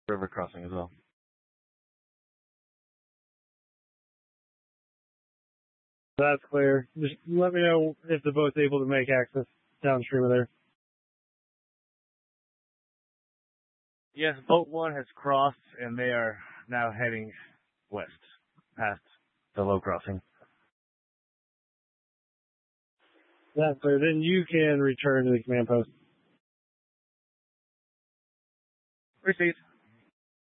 river crossing as well. That's clear. Just let me know if the boat's able to make access downstream of there. Yes, boat 1 has crossed, and they are now heading west, past the low crossing. That's clear. Then you can return to the command post. Received.